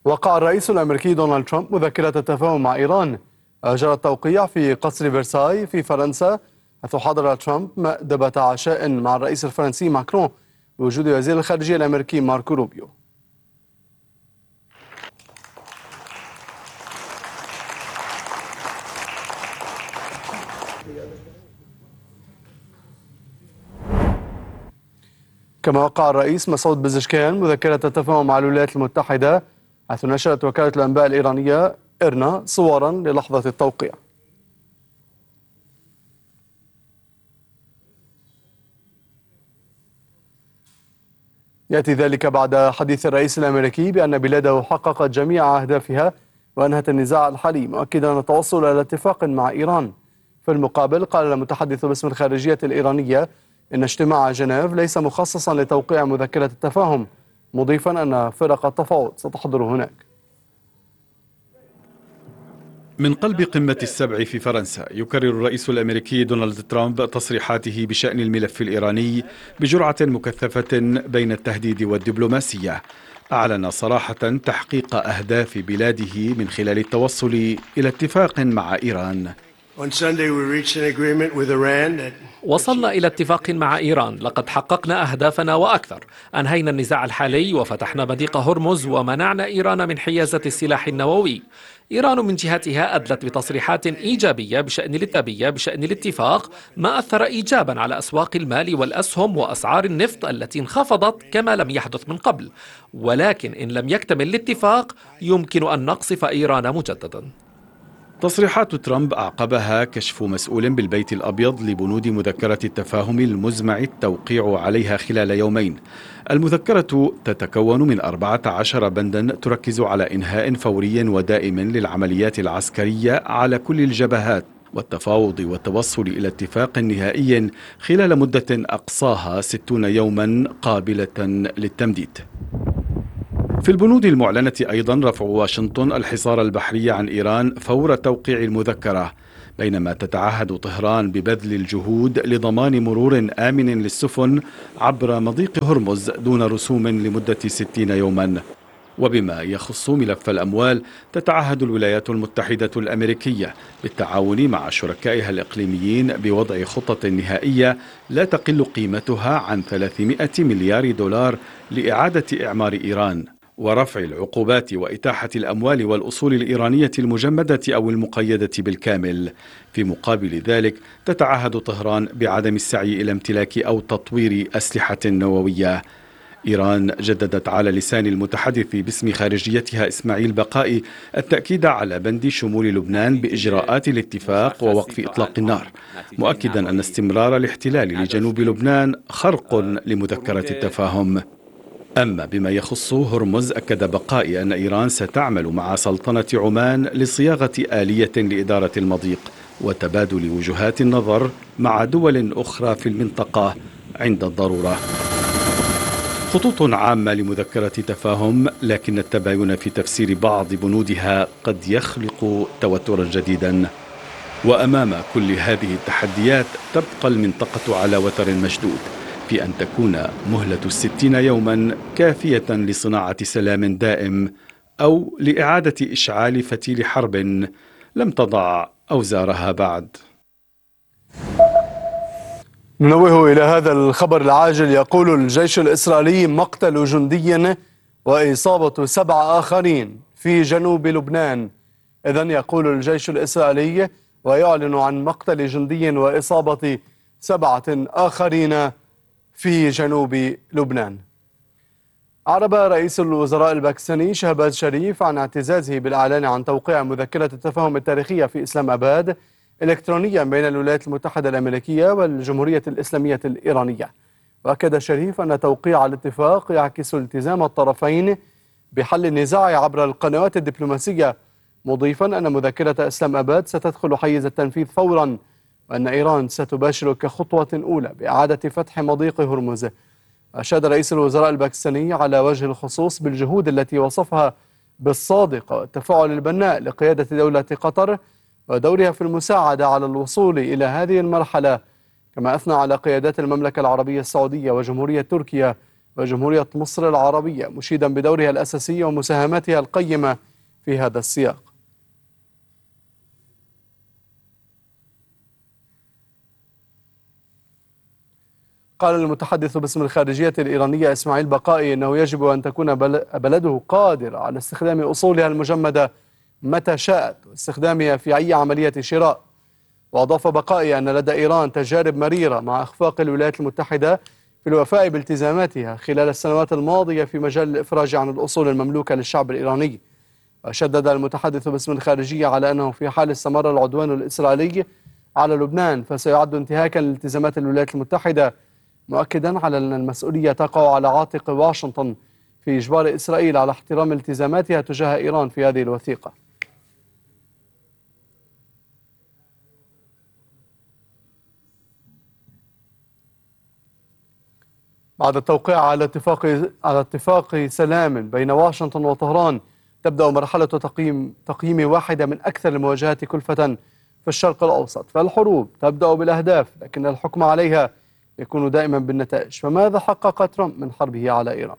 وقع الرئيس الأمريكي دونالد ترامب مذكرة التفاهم مع إيران. جرى التوقيع في قصر فرساي في فرنسا، حيث حضر ترامب مأدبة عشاء مع الرئيس الفرنسي ماكرون بوجود وزير الخارجية الأمريكي ماركو روبيو. كما وقع الرئيس مسعود بزشكيان مذكرة التفاهم مع الولايات المتحدة، حيث نشرت وكالة الأنباء الإيرانية إيرنا صورا للحظة التوقيع. يأتي ذلك بعد حديث الرئيس الأمريكي بأن بلاده حققت جميع أهدافها وأنهت النزاع الحالي، مؤكدا التوصل إلى اتفاق مع إيران. في المقابل قال المتحدث باسم الخارجية الإيرانية إن اجتماع جنيف ليس مخصصا لتوقيع مذكرة التفاهم، مضيفا أن فرق التفاوض ستحضر هناك. من قلب قمة السبع في فرنسا، يكرر الرئيس الأمريكي دونالد ترامب تصريحاته بشأن الملف الإيراني بجرعة مكثفة بين التهديد والدبلوماسية. أعلن صراحة تحقيق أهداف بلاده من خلال التوصل إلى اتفاق مع إيران. وصلنا إلى اتفاق مع إيران، لقد حققنا أهدافنا وأكثر. أنهينا النزاع الحالي وفتحنا مضيق هرمز ومنعنا إيران من حيازة السلاح النووي. إيران من جهتها أدلت بتصريحات إيجابية بشأن الاتفاق، ما أثر إيجابا على أسواق المال والأسهم وأسعار النفط التي انخفضت كما لم يحدث من قبل. ولكن إن لم يكتمل الاتفاق يمكن أن نقصف إيران مجددا. تصريحات ترامب أعقبها كشف مسؤول بالبيت الأبيض لبنود مذكرة التفاهم المزمع التوقيع عليها خلال يومين. المذكرة تتكون من 14 بندا تركز على إنهاء فوري ودائم للعمليات العسكرية على كل الجبهات، والتفاوض والتوصل إلى اتفاق نهائي خلال مدة أقصاها 60 يوما قابلة للتمديد. في البنود المعلنة أيضا رفع واشنطن الحصار البحري عن إيران فور توقيع المذكرة، بينما تتعهد طهران ببذل الجهود لضمان مرور آمن للسفن عبر مضيق هرمز دون رسوم لمدة 60 يوما. وبما يخص ملف الأموال، تتعهد الولايات المتحدة الأمريكية بالتعاون مع شركائها الإقليميين بوضع خطة نهائية لا تقل قيمتها عن 300 مليار دولار لإعادة إعمار إيران، ورفع العقوبات وإتاحة الأموال والأصول الإيرانية المجمدة أو المقيدة بالكامل. في مقابل ذلك تتعهد طهران بعدم السعي إلى امتلاك أو تطوير أسلحة نووية. إيران جددت على لسان المتحدث باسم خارجيتها إسماعيل بقائي التأكيد على بند شمول لبنان بإجراءات الاتفاق ووقف إطلاق النار، مؤكدا أن استمرار الاحتلال لجنوب لبنان خرق لمذكرة التفاهم. أما بما يخص هرمز، أكد بقائي أن إيران ستعمل مع سلطنة عمان لصياغة آلية لإدارة المضيق وتبادل وجهات النظر مع دول أخرى في المنطقة عند الضرورة. خطوط عامة لمذكرة تفاهم، لكن التباين في تفسير بعض بنودها قد يخلق توترا جديدا. وأمام كل هذه التحديات تبقى المنطقة على وتر مشدود، في أن تكون مهلة 60 يوما كافية لصناعة سلام دائم أو لإعادة إشعال فتيل حرب لم تضع أوزارها بعد. ننوه إلى هذا الخبر العاجل. يقول الجيش الإسرائيلي مقتل جندي وإصابة 7 آخرين في جنوب لبنان. إذن يقول الجيش الإسرائيلي ويعلن عن مقتل جندي وإصابة 7 آخرين في جنوب لبنان. أعرب رئيس الوزراء الباكستاني شهباز شريف عن اعتزازه بالإعلان عن توقيع مذكرة التفاهم التاريخية في إسلام أباد إلكترونيا بين الولايات المتحدة الأمريكية والجمهورية الإسلامية الإيرانية. وأكد شريف أن توقيع الاتفاق يعكس التزام الطرفين بحل النزاع عبر القنوات الدبلوماسية، مضيفا أن مذكرة إسلام أباد ستدخل حيز التنفيذ فورا، وأن إيران ستباشر كخطوة أولى بإعادة فتح مضيق هرمز. أشاد رئيس الوزراء الباكستاني على وجه الخصوص بالجهود التي وصفها بالصادقة والتفاعل البناء لقيادة دولة قطر ودورها في المساعدة على الوصول إلى هذه المرحلة، كما أثنى على قيادات المملكة العربية السعودية وجمهورية تركيا وجمهورية مصر العربية، مشيدا بدورها الأساسي ومساهماتها القيمة في هذا السياق. قال المتحدث باسم الخارجية الإيرانية إسماعيل بقائي إنه يجب أن تكون بلده قادرة على استخدام أصولها المجمدة متى شاءت واستخدامها في أي عملية شراء. وأضاف بقائي أن لدى إيران تجارب مريرة مع إخفاق الولايات المتحدة في الوفاء بالتزاماتها خلال السنوات الماضية في مجال الإفراج عن الأصول المملوكة للشعب الإيراني. وشدد المتحدث باسم الخارجية على أنه في حال استمر العدوان الإسرائيلي على لبنان فسيعد انتهاكا لالتزامات الولايات المتحدة، مؤكدا على أن المسؤولية تقع على عاتق واشنطن في إجبار إسرائيل على احترام التزاماتها تجاه إيران في هذه الوثيقة. بعد التوقيع على اتفاق سلام بين واشنطن وطهران، تبدأ مرحلة تقييم واحدة من أكثر المواجهات كلفة في الشرق الأوسط. فالحروب تبدأ بالأهداف لكن الحكم عليها يكون دائما بالنتائج. فماذا حقق ترامب من حربه على إيران؟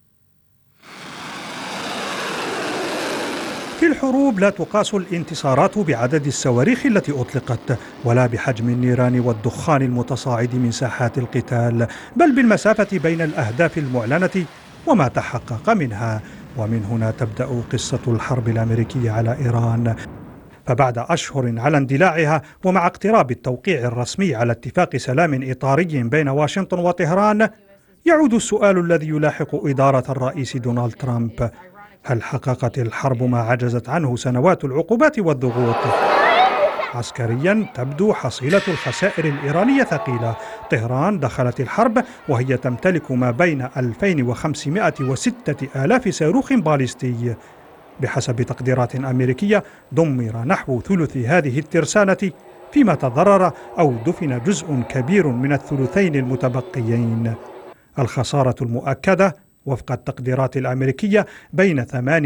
في الحروب لا تقاس الانتصارات بعدد الصواريخ التي أطلقت ولا بحجم النيران والدخان المتصاعد من ساحات القتال، بل بالمسافة بين الأهداف المعلنة وما تحقق منها. ومن هنا تبدأ قصة الحرب الأمريكية على إيران. فبعد أشهر على اندلاعها ومع اقتراب التوقيع الرسمي على اتفاق سلام إطاري بين واشنطن وطهران، يعود السؤال الذي يلاحق إدارة الرئيس دونالد ترامب: هل حققت الحرب ما عجزت عنه سنوات العقوبات والضغوط؟ عسكريا تبدو حصيلة الخسائر الإيرانية ثقيلة. طهران دخلت الحرب وهي تمتلك ما بين 2500 و6000 صاروخ باليستي. بحسب تقديرات أمريكية دمر نحو ثلث هذه الترسانة، فيما تضرر أو دفن جزء كبير من الثلثين المتبقيين. الخسارة المؤكدة وفق التقديرات الأمريكية بين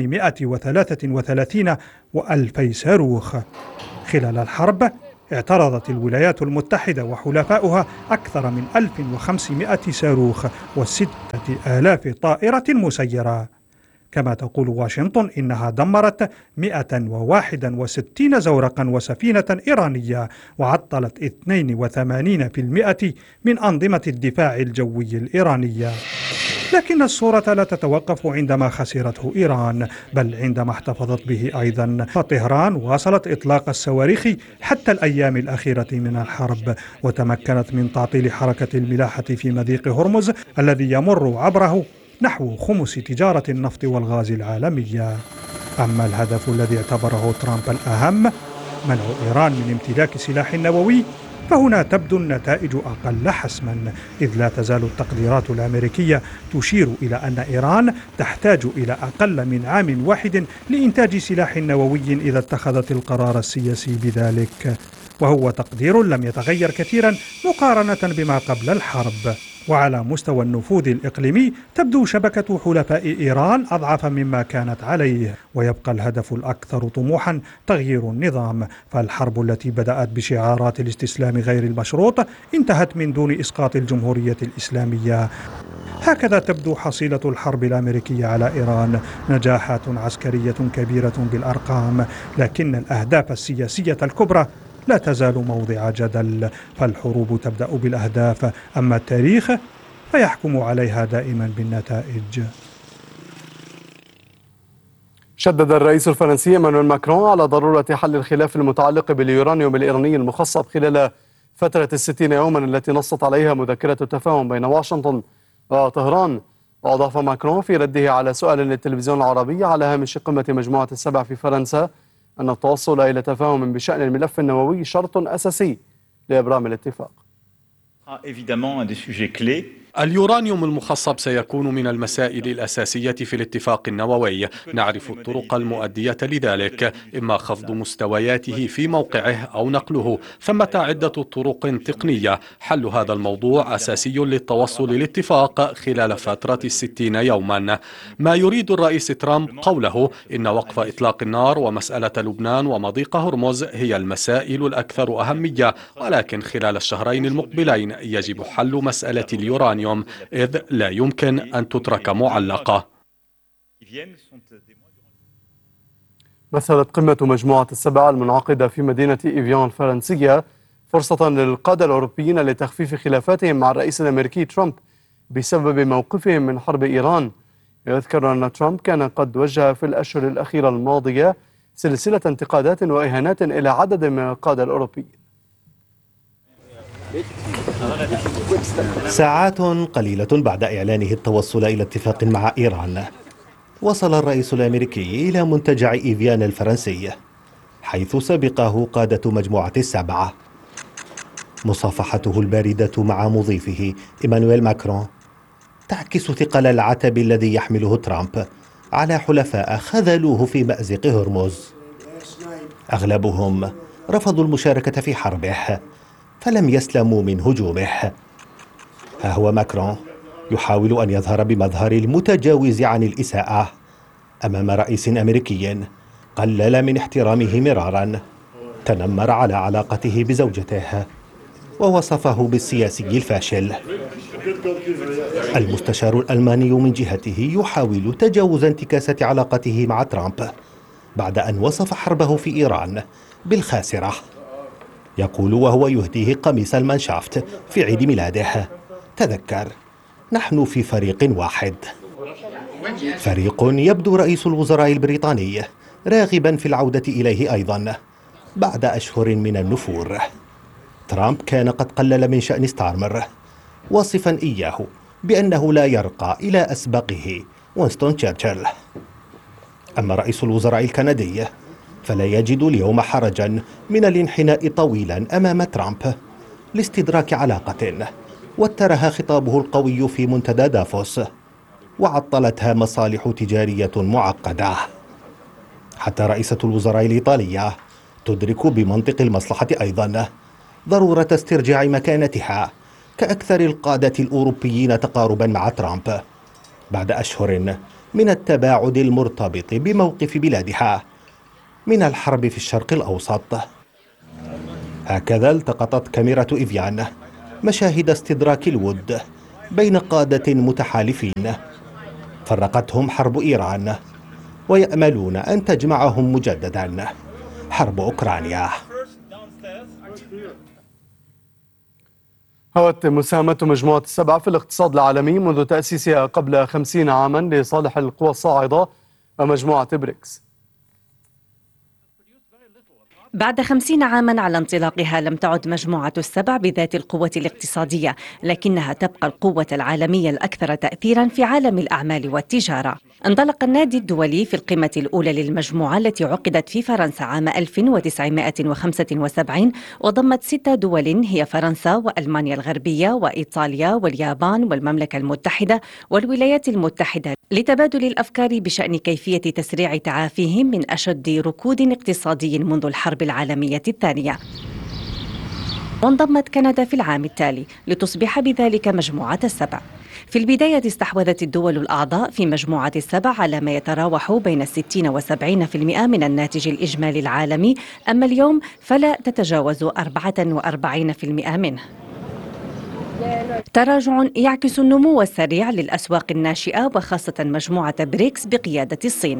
833 و2000 صاروخ. خلال الحرب اعترضت الولايات المتحدة وحلفاؤها أكثر من 1500 صاروخ و6000 طائرة مسيرة. كما تقول واشنطن إنها دمرت 161 زورقا وسفينة إيرانية وعطلت 82% من أنظمة الدفاع الجوي الإيرانية. لكن الصورة لا تتوقف عندما خسرته إيران، بل عندما احتفظت به أيضا. فطهران واصلت إطلاق الصواريخ حتى الأيام الأخيرة من الحرب، وتمكنت من تعطيل حركة الملاحة في مضيق هرمز الذي يمر عبره نحو خمس تجارة النفط والغاز العالمية. أما الهدف الذي اعتبره ترامب الأهم، منع إيران من امتلاك سلاح نووي، فهنا تبدو النتائج أقل حسما، إذ لا تزال التقديرات الأمريكية تشير إلى أن إيران تحتاج إلى أقل من عام واحد لإنتاج سلاح نووي إذا اتخذت القرار السياسي بذلك، وهو تقدير لم يتغير كثيرا مقارنة بما قبل الحرب. وعلى مستوى النفوذ الإقليمي تبدو شبكة حلفاء إيران أضعف مما كانت عليه، ويبقى الهدف الأكثر طموحا تغيير النظام. فالحرب التي بدأت بشعارات الاستسلام غير المشروط انتهت من دون إسقاط الجمهورية الإسلامية. هكذا تبدو حصيلة الحرب الأمريكية على إيران: نجاحات عسكرية كبيرة بالأرقام، لكن الأهداف السياسية الكبرى لا تزال موضع جدل. فالحروب تبدأ بالأهداف، أما التاريخ فيحكم عليها دائما بالنتائج. شدد الرئيس الفرنسي إيمانويل ماكرون على ضرورة حل الخلاف المتعلق باليورانيوم الإيراني المخصب خلال فترة 60 يوما التي نصت عليها مذكرة التفاهم بين واشنطن وطهران. وأضاف ماكرون في رده على سؤال للتلفزيون العربي على هامش قمة مجموعة السبع في فرنسا أن التوصل إلى تفاهم بشأن الملف النووي شرط أساسي لإبرام الاتفاق. اليورانيوم المخصب سيكون من المسائل الأساسية في الاتفاق النووي. نعرف الطرق المؤدية لذلك، إما خفض مستوياته في موقعه أو نقله. ثمة عدة طرق تقنية. حل هذا الموضوع أساسي للتوصل لاتفاق خلال فترة 60 يوما. ما يريد الرئيس ترامب قوله إن وقف إطلاق النار ومسألة لبنان ومضيق هرمز هي المسائل الأكثر أهمية، ولكن خلال الشهرين المقبلين يجب حل مسألة اليورانيوم اليورانيوم، إذ لا يمكن أن تترك معلقة. مثلت قمة مجموعة السبع المنعقدة في مدينة إيفيان الفرنسية فرصة للقادة الأوروبيين لتخفيف خلافاتهم مع الرئيس الأمريكي ترامب بسبب موقفهم من حرب إيران. يذكر أن ترامب كان قد وجه في الأشهر الأخيرة الماضية سلسلة انتقادات وإهانات إلى عدد من القادة الأوروبيين. ساعات قليلة بعد إعلانه التوصل إلى اتفاق مع إيران، وصل الرئيس الأمريكي إلى منتجع إيفيان الفرنسي، حيث سبقه قادة مجموعة السبعة. مصافحته الباردة مع مضيفه إيمانويل ماكرون تعكس ثقل العتب الذي يحمله ترامب على حلفاء خذلوه في مأزق هرمز. أغلبهم رفضوا المشاركة في حربه، فلم يسلموا من هجومه. ها هو ماكرون يحاول أن يظهر بمظهر المتجاوز عن الإساءة أمام رئيس أمريكي قلل من احترامه مرارا، تنمر على علاقته بزوجته ووصفه بالسياسي الفاشل. المستشار الألماني من جهته يحاول تجاوز انتكاسة علاقته مع ترامب بعد أن وصف حربه في إيران بالخاسرة. يقول وهو يهديه قميص المانشافت في عيد ميلاده: تذكر، نحن في فريق واحد. فريق يبدو رئيس الوزراء البريطاني راغبا في العودة إليه أيضا بعد أشهر من النفور. ترامب كان قد قلل من شأن ستارمر، واصفا إياه بأنه لا يرقى إلى أسبقه وينستون تشرشل. أما رئيس الوزراء الكندي فلا يجد اليوم حرجا من الانحناء طويلا أمام ترامب لاستدراك علاقة وترها خطابه القوي في منتدى دافوس وعطلتها مصالح تجارية معقدة. حتى رئيسة الوزراء الإيطالية تدرك بمنطق المصلحة أيضا ضرورة استرجاع مكانتها كأكثر القادة الأوروبيين تقاربا مع ترامب بعد أشهر من التباعد المرتبط بموقف بلادها من الحرب في الشرق الأوسط. هكذا التقطت كاميرا إيفيان مشاهد استدراك الود بين قادة متحالفين فرقتهم حرب إيران، ويأملون أن تجمعهم مجددا حرب أوكرانيا. هوت مساهمة مجموعة السبع في الاقتصاد العالمي منذ تأسيسها قبل 50 عاما لصالح القوى الصاعدة ومجموعة بريكس. بعد 50 عاما على انطلاقها لم تعد مجموعة السبع بذات القوة الاقتصادية، لكنها تبقى القوة العالمية الأكثر تأثيرا في عالم الأعمال والتجارة. انطلق النادي الدولي في القمة الأولى للمجموعة التي عقدت في فرنسا عام 1975 وضمت 6 دول هي فرنسا وألمانيا الغربية وإيطاليا واليابان والمملكة المتحدة والولايات المتحدة لتبادل الأفكار بشأن كيفية تسريع تعافيهم من أشد ركود اقتصادي منذ الحرب العالمية الثانية. وانضمت كندا في العام التالي لتصبح بذلك مجموعة السبع. في البداية استحوذت الدول الأعضاء في مجموعة السبع على ما يتراوح بين 60 و 70% من الناتج الإجمالي العالمي، أما اليوم فلا تتجاوز 44% منه. تراجع يعكس النمو السريع للأسواق الناشئة وخاصة مجموعة بريكس بقيادة الصين.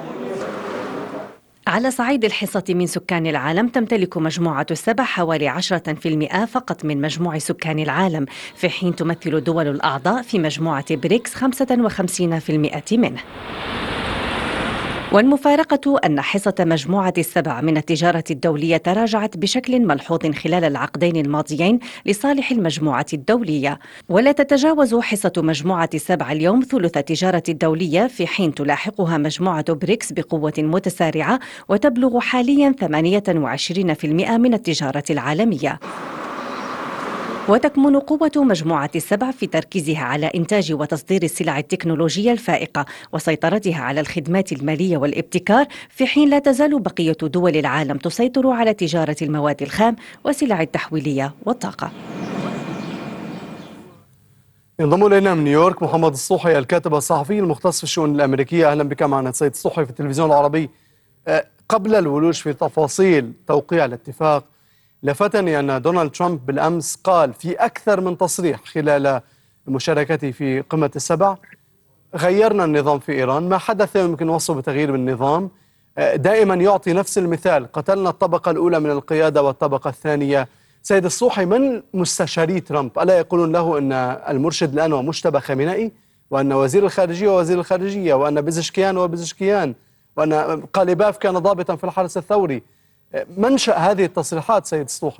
على صعيد الحصة من سكان العالم تمتلك مجموعة السبع حوالي 10% فقط من مجموع سكان العالم، في حين تمثل دول الأعضاء في مجموعة بريكس 55% منه. والمفارقة أن حصة مجموعة السبع من التجارة الدولية تراجعت بشكل ملحوظ خلال العقدين الماضيين لصالح المجموعة الدولية، ولا تتجاوز حصة مجموعة السبع اليوم ثلث التجارة الدولية، في حين تلاحقها مجموعة بريكس بقوة متسارعة وتبلغ حاليا 28% من التجارة العالمية. وتكمن قوة مجموعة السبع في تركيزها على إنتاج وتصدير السلع التكنولوجية الفائقة وسيطرتها على الخدمات المالية والابتكار، في حين لا تزال بقية دول العالم تسيطر على تجارة المواد الخام والسلع التحويلية والطاقة. ينضم إلينا من نيويورك محمد الصوحي الكاتب الصحفي المختص في الشؤون الأمريكية. أهلا بك معنا سيد الصوحي في التلفزيون العربي. قبل الولوج في تفاصيل توقيع الاتفاق، لفتني أن دونالد ترامب بالأمس قال في أكثر من تصريح خلال مشاركته في قمة السبع. غيرنا النظام في إيران، ما حدث يمكن وصفه بتغيير بالنظام، دائما يعطي نفس المثال، قتلنا الطبقة الأولى من القيادة والطبقة الثانية. سيد الصوحي، من مستشاري ترامب ألا يقولون له أن المرشد الآن هو مجتبى خامنئي، وأن وزير الخارجية ووزير الخارجية، وأن بزشكيان وبزشكيان، وأن قاليباف كان ضابطا في الحرس الثوري؟ منشأ هذه التصريحات سيد الصوحي؟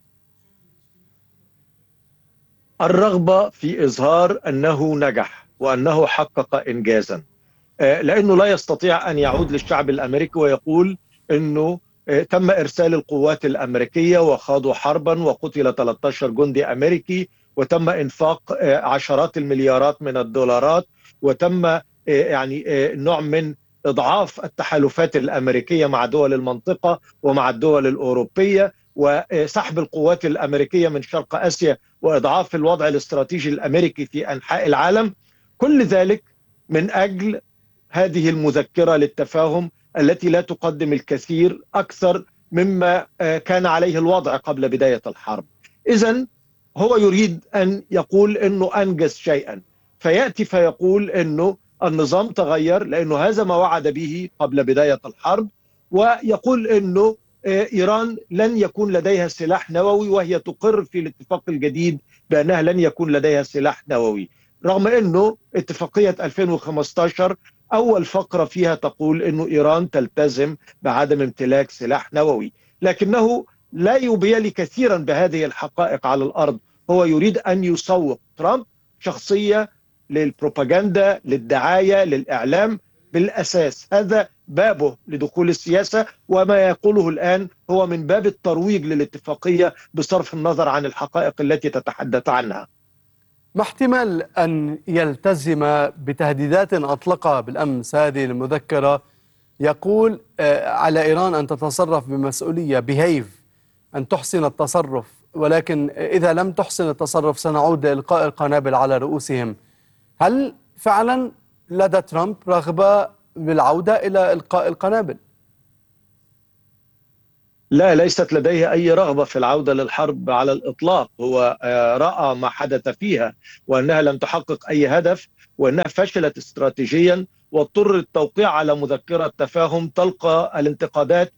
الرغبة في إظهار أنه نجح وأنه حقق إنجازا، لأنه لا يستطيع أن يعود للشعب الأمريكي ويقول أنه تم إرسال القوات الأمريكية وخاضوا حربا وقتل 13 جندي أمريكي وتم إنفاق عشرات المليارات من الدولارات وتم يعني نوع من إضعاف التحالفات الأمريكية مع دول المنطقة ومع الدول الأوروبية وسحب القوات الأمريكية من شرق آسيا وإضعاف الوضع الاستراتيجي الأمريكي في أنحاء العالم. كل ذلك من أجل هذه المذكرة للتفاهم التي لا تقدم الكثير أكثر مما كان عليه الوضع قبل بداية الحرب. إذن هو يريد أن يقول أنه أنجز شيئا، فيأتي فيقول أنه النظام تغير لأنه هذا ما وعد به قبل بداية الحرب، ويقول أنه إيران لن يكون لديها سلاح نووي، وهي تقر في الاتفاق الجديد بأنها لن يكون لديها سلاح نووي، رغم أنه اتفاقية 2015 أول فقرة فيها تقول أنه إيران تلتزم بعدم امتلاك سلاح نووي. لكنه لا يبالي كثيرا بهذه الحقائق على الأرض. هو يريد أن يسوق ترامب شخصية للبروباغندا، للدعاية، للإعلام بالأساس. هذا بابه لدخول السياسة، وما يقوله الآن هو من باب الترويج للاتفاقية بصرف النظر عن الحقائق التي تتحدث عنها. ما احتمال أن يلتزم بتهديدات أطلقها بالأمس هذه المذكرة، يقول على إيران أن تتصرف بمسؤولية، بهيف، أن تحسن التصرف، ولكن إذا لم تحسن التصرف سنعود لإلقاء القنابل على رؤوسهم. هل فعلا لدى ترامب رغبة بالعودة إلى إلقاء القنابل؟ لا، ليست لديه أي رغبة في العودة للحرب على الإطلاق. هو رأى ما حدث فيها وأنها لم تحقق أي هدف وأنها فشلت استراتيجيا، واضطر التوقيع على مذكرة تفاهم تلقى الانتقادات